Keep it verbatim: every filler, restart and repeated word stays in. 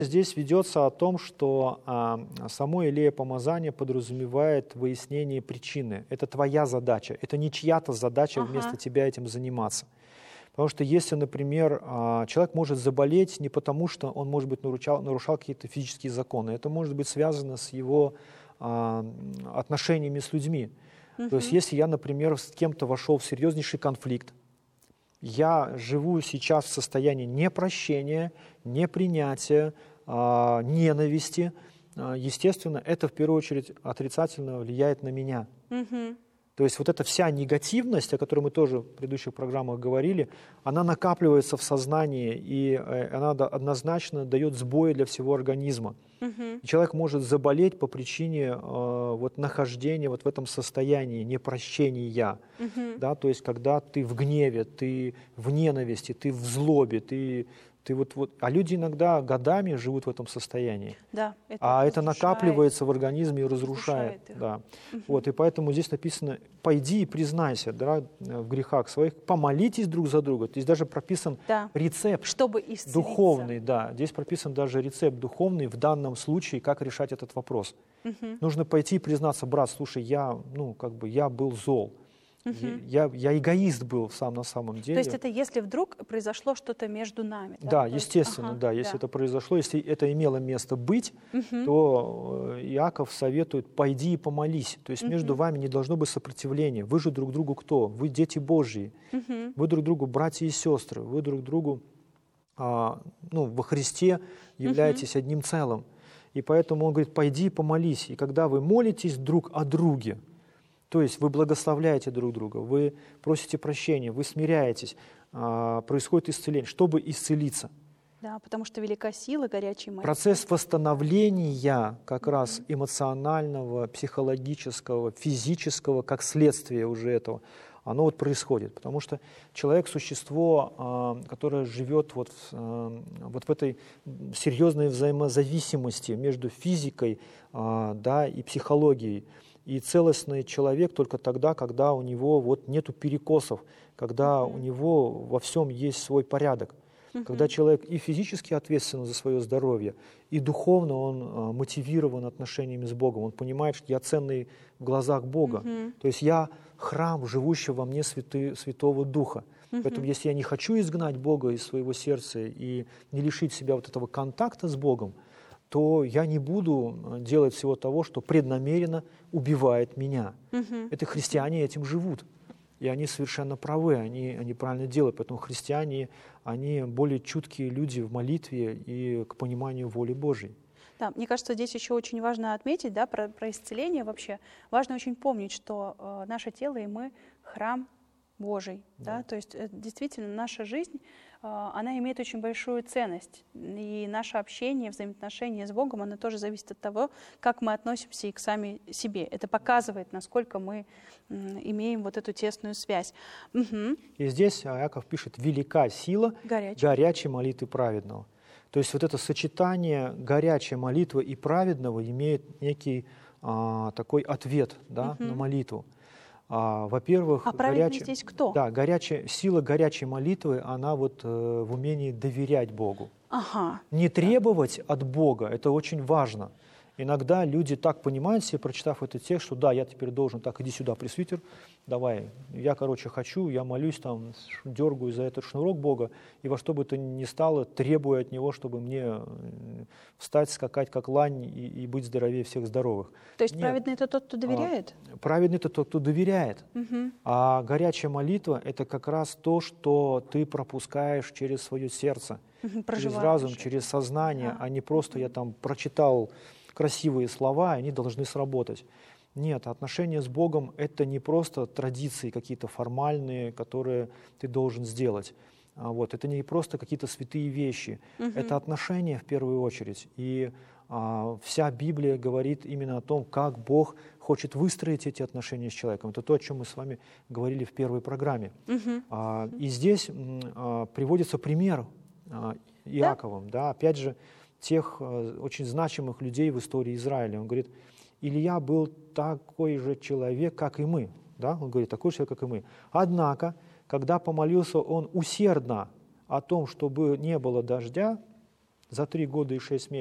Здесь ведется о том, что а, само елеепомазание подразумевает выяснение причины. Это твоя задача, это не чья-то задача Ага. вместо тебя этим заниматься. Потому что если, например, а, человек может заболеть не потому, что он, может быть, нарушал, нарушал какие-то физические законы, это может быть связано с его а, отношениями с людьми. Мгм. То есть если я, например, с кем-то вошел в серьезнейший конфликт, я живу сейчас в состоянии непрощения, непринятия, а, ненависти, а, естественно, это в первую очередь отрицательно влияет на меня. Мгм. То есть вот эта вся негативность, о которой мы тоже в предыдущих программах говорили, она накапливается в сознании, и э, она да- однозначно дает сбои для всего организма. Мгм. И человек может заболеть по причине э, вот нахождения вот в этом состоянии непрощения. Мгм. Да, то есть когда ты в гневе, ты в ненависти, ты в злобе, ты, ты вот, вот, а люди иногда годами живут в этом состоянии, Да, это а это разрушает, накапливается в организме и разрушает. разрушает их. Да. Мгм. Вот, и поэтому здесь написано: пойди и признайся, да, в грехах своих, помолитесь друг за друга. Здесь даже прописан Да. рецепт Чтобы исцелиться. духовный, да, здесь прописан даже рецепт духовный в данном случае, как решать этот вопрос. Мгм. Нужно пойти и признаться: брат, слушай, я, ну, как бы, я был зол. Мгм. Я, я эгоист был сам на самом деле. То есть это если вдруг произошло что-то между нами, да? Да, То есть- естественно, ага, да. Если это произошло, если это имело место быть, Мгм. то э, Иаков советует: пойди и помолись. То есть между Мгм. вами не должно быть сопротивления. Вы же друг другу кто? Вы дети Божьи. Мгм. Вы друг другу братья и сестры. Вы друг другу а, ну, во Христе являетесь одним целым. И поэтому он говорит: пойди и помолись. И когда вы молитесь друг о друге, то есть вы благословляете друг друга, вы просите прощения, вы смиряетесь, а, происходит исцеление, чтобы исцелиться. Да, потому что велика сила горячей молитвы. Процесс восстановления как раз эмоционального, психологического, физического, как следствие уже этого, оно вот происходит. Потому что человек — существо, а, которое живет вот, в, а, вот в этой серьезной взаимозависимости между физикой, а, да, и психологией. И целостный человек только тогда, когда у него вот нету перекосов, когда у него во всем есть свой порядок. Когда человек и физически ответственен за свое здоровье, и духовно он а, мотивирован отношениями с Богом. Он понимает, что я ценный в глазах Бога. Мгм. То есть я храм, живущий во мне святы, Святого Духа. Поэтому если я не хочу изгнать Бога из своего сердца и не лишить себя вот этого контакта с Богом, то я не буду а, делать всего того, что преднамеренно убивает меня. Мгм. Это христиане этим живут. И они совершенно правы, они, они правильно делают. Поэтому христиане, они более чуткие люди в молитве и к пониманию воли Божьей. Да, мне кажется, здесь еще очень важно отметить, да, про, про исцеление вообще. Важно очень помнить, что э, наше тело и мы — храм Божий. Да? То есть э, действительно наша жизнь, э, она имеет очень большую ценность. И наше общение, взаимоотношения с Богом, оно тоже зависит от того, как мы относимся и к сами себе. Это показывает, насколько мы м, имеем вот эту тесную связь. Мгм. И здесь Иаков пишет: велика сила Горячей. горячей молитвы праведного. То есть вот это сочетание горячей молитвы и праведного имеет некий а, такой ответ, да, на молитву. А, во-первых, А праведный горячая- здесь кто? Да, горячая, сила горячей молитвы, она вот э, в умении доверять Богу. Ага. Не требовать от Бога, это очень важно. Иногда люди так понимают себе, прочитав этот текст, что да, я теперь должен, так, иди сюда, пресвитер, давай, я, короче, хочу, я молюсь, там, дергаю за этот шнурок Бога, и во что бы то ни стало, требую от Него, чтобы мне э, встать, скакать, как лань, и, и быть здоровее всех здоровых. То есть Нет. праведный — это тот, кто доверяет? Праведный — это тот, кто доверяет. Мгм. А горячая молитва — это как раз то, что ты пропускаешь через свое сердце, Мгм, через проживаешь разум, это. через сознание, Да. а не просто я там прочитал красивые слова, и они должны сработать. Нет, отношения с Богом — это не просто традиции какие-то формальные, которые ты должен сделать. А Вот. Это не просто какие-то святые вещи. Это отношения в первую очередь. И а, вся Библия говорит именно о том, как Бог хочет выстроить эти отношения с человеком. Это то, о чем мы с вами говорили в первой программе. А, и здесь м, а, приводится пример а, Иаковом, да, опять же, тех а, очень значимых людей в истории Израиля. Он говорит: Илья был такой же человек, как и мы. Да? Он говорит: такой же человек, как и мы. Однако, когда помолился он усердно о том, чтобы не было дождя, За три года и шесть месяцев